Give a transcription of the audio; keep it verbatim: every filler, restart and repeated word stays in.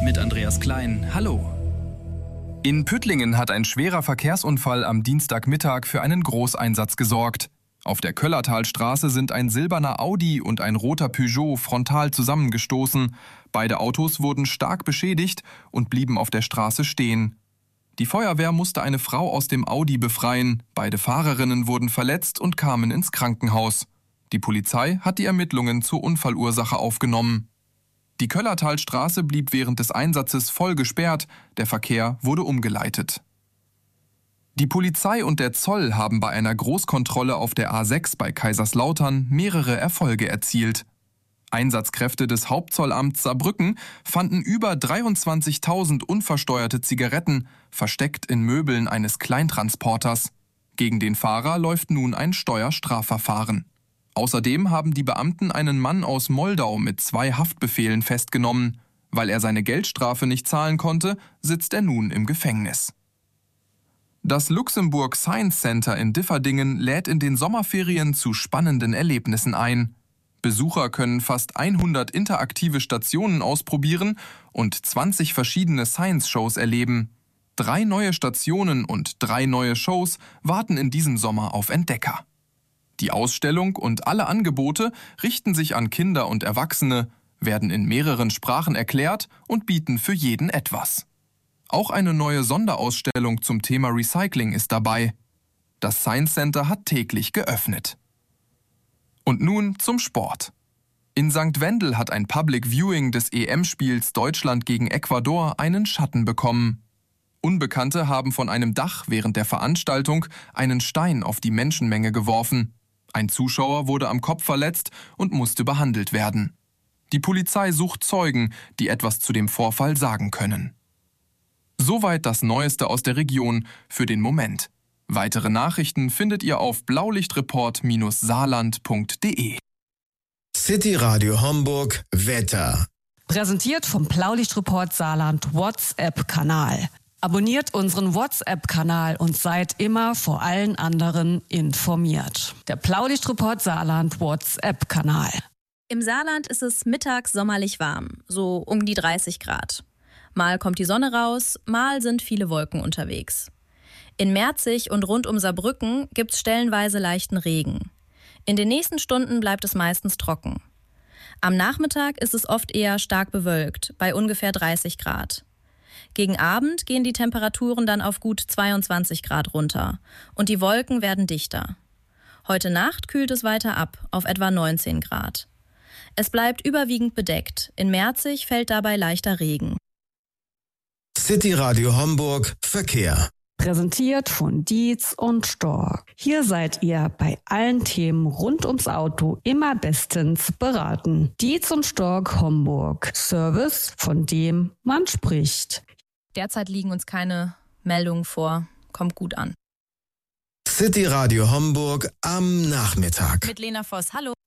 mit Andreas Klein. Hallo. In Püttlingen hat ein schwerer Verkehrsunfall am Dienstagmittag für einen Großeinsatz gesorgt. Auf der Köllertalstraße sind ein silberner Audi und ein roter Peugeot frontal zusammengestoßen. Beide Autos wurden stark beschädigt und blieben auf der Straße stehen. Die Feuerwehr musste eine Frau aus dem Audi befreien. Beide Fahrerinnen wurden verletzt und kamen ins Krankenhaus. Die Polizei hat die Ermittlungen zur Unfallursache aufgenommen. Die Köllertalstraße blieb während des Einsatzes voll gesperrt, der Verkehr wurde umgeleitet. Die Polizei und der Zoll haben bei einer Großkontrolle auf der A sechs bei Kaiserslautern mehrere Erfolge erzielt. Einsatzkräfte des Hauptzollamts Saarbrücken fanden über dreiundzwanzigtausend unversteuerte Zigaretten, versteckt in Möbeln eines Kleintransporters. Gegen den Fahrer läuft nun ein Steuerstrafverfahren. Außerdem haben die Beamten einen Mann aus Moldau mit zwei Haftbefehlen festgenommen. Weil er seine Geldstrafe nicht zahlen konnte, sitzt er nun im Gefängnis. Das Luxemburg Science Center in Differdingen lädt in den Sommerferien zu spannenden Erlebnissen ein. Besucher können fast hundert interaktive Stationen ausprobieren und zwanzig verschiedene Science-Shows erleben. Drei neue Stationen und drei neue Shows warten in diesem Sommer auf Entdecker. Die Ausstellung und alle Angebote richten sich an Kinder und Erwachsene, werden in mehreren Sprachen erklärt und bieten für jeden etwas. Auch eine neue Sonderausstellung zum Thema Recycling ist dabei. Das Science Center hat täglich geöffnet. Und nun zum Sport. In Sankt Wendel hat ein Public Viewing des E M-Spiels Deutschland gegen Ecuador einen Schatten bekommen. Unbekannte haben von einem Dach während der Veranstaltung einen Stein auf die Menschenmenge geworfen. Ein Zuschauer wurde am Kopf verletzt und musste behandelt werden. Die Polizei sucht Zeugen, die etwas zu dem Vorfall sagen können. Soweit das Neueste aus der Region für den Moment. Weitere Nachrichten findet ihr auf blaulichtreport Saarland punkt de. City Radio Homburg Wetter. Präsentiert vom Blaulichtreport Saarland WhatsApp-Kanal. Abonniert unseren WhatsApp-Kanal und seid immer vor allen anderen informiert. Der Blaulichtreport Saarland WhatsApp-Kanal. Im Saarland ist es mittags sommerlich warm, so um die dreißig Grad. Mal kommt die Sonne raus, mal sind viele Wolken unterwegs. In Merzig und rund um Saarbrücken gibt's stellenweise leichten Regen. In den nächsten Stunden bleibt es meistens trocken. Am Nachmittag ist es oft eher stark bewölkt, bei ungefähr dreißig Grad. Gegen Abend gehen die Temperaturen dann auf gut zweiundzwanzig Grad runter und die Wolken werden dichter. Heute Nacht kühlt es weiter ab, auf etwa neunzehn Grad. Es bleibt überwiegend bedeckt, in Merzig fällt dabei leichter Regen. City Radio Homburg Verkehr. Präsentiert von Dietz und Stork. Hier seid ihr bei allen Themen rund ums Auto immer bestens beraten. Dietz und Stork Homburg. Service, von dem man spricht. Derzeit liegen uns keine Meldungen vor. Kommt gut an. City Radio Homburg am Nachmittag. Mit Lena Voss, hallo.